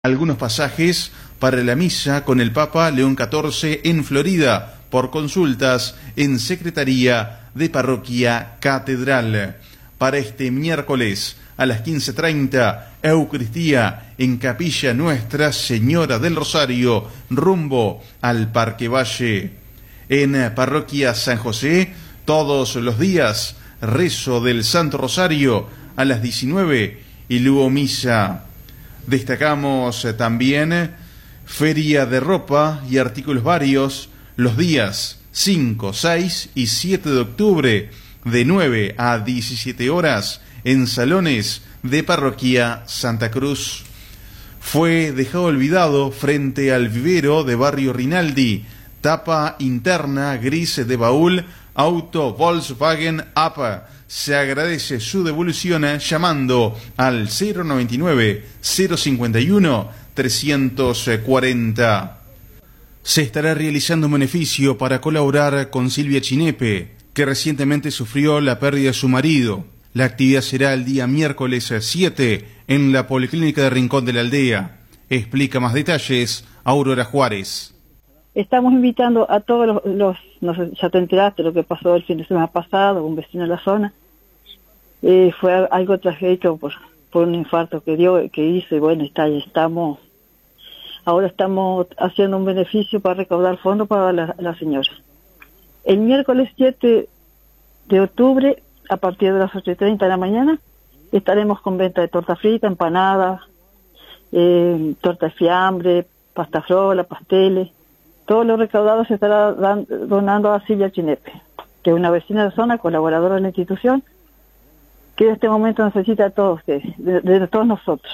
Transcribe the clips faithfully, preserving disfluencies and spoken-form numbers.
algunos pasajes para la misa con el Papa León catorce en Florida por consultas en Secretaría de Parroquia Catedral. Para este miércoles a las quince treinta, Eucaristía en Capilla Nuestra Señora del Rosario, rumbo al Parque Valle. En Parroquia San José, todos los días, rezo del Santo Rosario a las diecinueve y luego misa. Destacamos también feria de ropa y artículos varios los días cinco, seis y siete de octubre de nueve a diecisiete horas en salones de Parroquia Santa Cruz. Fue dejado olvidado frente al vivero de Barrio Rinaldi, tapa interna gris de baúl, auto Volkswagen A P A. Se agradece su devolución llamando al cero noventa y nueve, cero cincuenta y uno, trescientos cuarenta. Se estará realizando un beneficio para colaborar con Silvia Chinepe, que recientemente sufrió la pérdida de su marido. La actividad será el día miércoles siete en la Policlínica de Rincón de la Aldea. Explica más detalles Aurora Juárez. Estamos invitando a todos los, los no sé, ya te enteraste lo que pasó el fin de semana pasado, un vecino de la zona. Eh, fue algo trágico por, por un infarto que dio, que hizo, y bueno, está, ahí estamos, ahora estamos haciendo un beneficio para recaudar fondos para la, la señora. El miércoles siete de octubre, a partir de las ocho y treinta de la mañana, estaremos con venta de torta frita, empanadas, eh, torta de fiambre, pasta frola, pasteles. Todo lo recaudado se estará dan, donando a Silvia Chinepe, que es una vecina de la zona, colaboradora de la institución, que en este momento necesita a todos, de, de, de todos nosotros.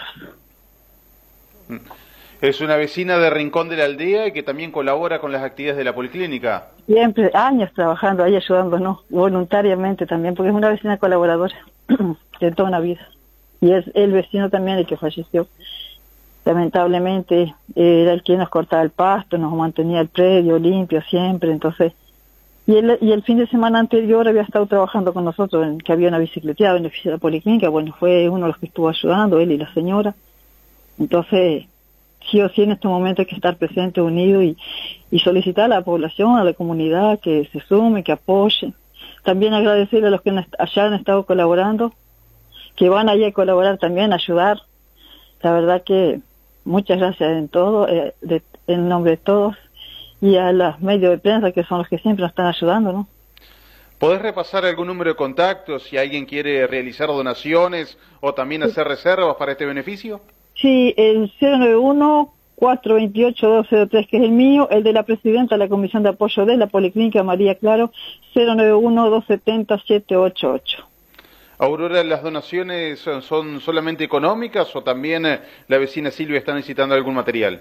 Es una vecina de Rincón de la Aldea y que también colabora con las actividades de la Policlínica. Siempre, años trabajando ahí, ayudándonos, voluntariamente también, porque es una vecina colaboradora de toda una vida. Y es el vecino también el que falleció. Lamentablemente era el quien nos cortaba el pasto, nos mantenía el predio limpio siempre, entonces, y el, y el fin de semana anterior había estado trabajando con nosotros, en que había una bicicleteada en beneficio de la Policlínica, bueno, fue uno de los que estuvo ayudando, él y la señora. Entonces, sí o sí en este momento hay que estar presente, unido y, y solicitar a la población, a la comunidad que se sume, que apoye. También agradecerle a los que allá han estado colaborando, que van allá a colaborar también, a ayudar. La verdad que muchas gracias en todo, eh, de, en nombre de todos, y a los medios de prensa que son los que siempre nos están ayudando, ¿no? ¿Podés repasar algún número de contactos si alguien quiere realizar donaciones o también hacer reservas para este beneficio? Sí, el cero nueve uno, cuatro dos ocho, dos cero tres, que es el mío, el de la presidenta de la Comisión de Apoyo de la Policlínica, María Claro, cero nueve uno, dos siete cero, siete ocho ocho. Aurora, ¿las donaciones son, son solamente económicas o también eh, la vecina Silvia está necesitando algún material?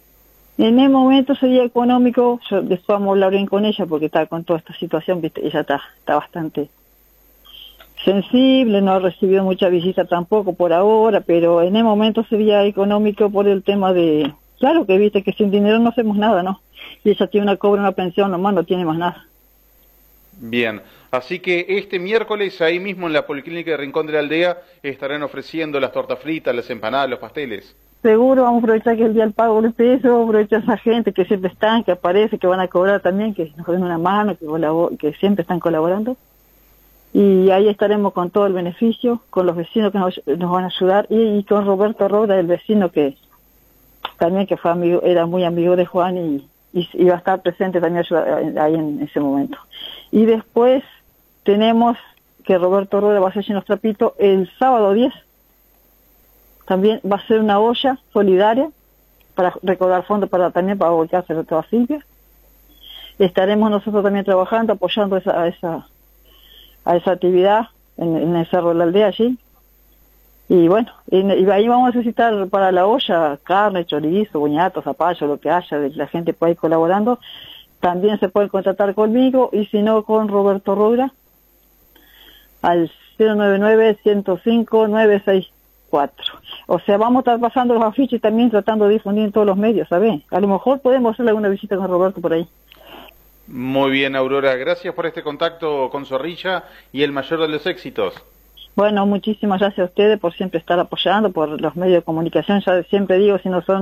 En el momento sería económico, yo después vamos a hablar bien con ella porque está con toda esta situación, viste, ella está, está bastante sensible, no ha recibido mucha visita tampoco por ahora, pero en el momento sería económico por el tema de, claro que viste que sin dinero no hacemos nada, ¿no? Y ella tiene una cobra, una pensión nomás, no tiene más nada. Bien, así que este miércoles ahí mismo en la Policlínica de Rincón de la Aldea estarán ofreciendo las tortas fritas, las empanadas, los pasteles. Seguro, vamos a aprovechar que es el día del pago del peso, vamos a aprovechar a esa gente que siempre están, que aparece, que van a cobrar también, que nos den una mano, que, que siempre están colaborando. Y ahí estaremos con todo el beneficio, con los vecinos que nos, nos van a ayudar, y, y con Roberto Roura, el vecino que también que fue amigo, era muy amigo de Juan y, y, y va a estar presente también ahí en ese momento. Y después tenemos que Roberto Roura va a hacer los trapitos el sábado diez. También va a ser una olla solidaria para recaudar fondos para también para volcarse a toda Silvia. Estaremos nosotros también trabajando, apoyando esa, a esa a esa actividad en, en el Cerro de la Aldea allí. Y bueno, y, y ahí vamos a necesitar para la olla carne, chorizo, boñato, zapallo, lo que haya, de la gente puede ir colaborando. También se puede contratar conmigo y si no con Roberto Roura al cero nueve nueve, ciento cinco, nueve seis cuatro. O sea, vamos a estar pasando los afiches también tratando de difundir en todos los medios, ¿sabes? A lo mejor podemos hacerle alguna visita con Roberto por ahí. Muy bien, Aurora. Gracias por este contacto con Zorrilla y el mayor de los éxitos. Bueno, muchísimas gracias a ustedes por siempre estar apoyando, por los medios de comunicación. Ya siempre digo, si no son